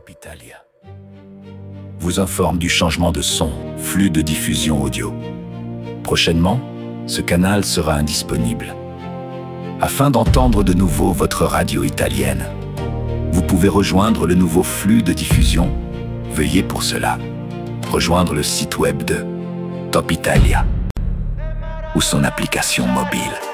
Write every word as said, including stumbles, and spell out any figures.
Top Italia vous informe du changement de son, flux de diffusion audio. Prochainement, ce canal sera indisponible. Afin d'entendre de nouveau votre radio italienne, vous pouvez rejoindre le nouveau flux de diffusion. Veuillez pour cela rejoindre le site web de Top Italia ou son application mobile.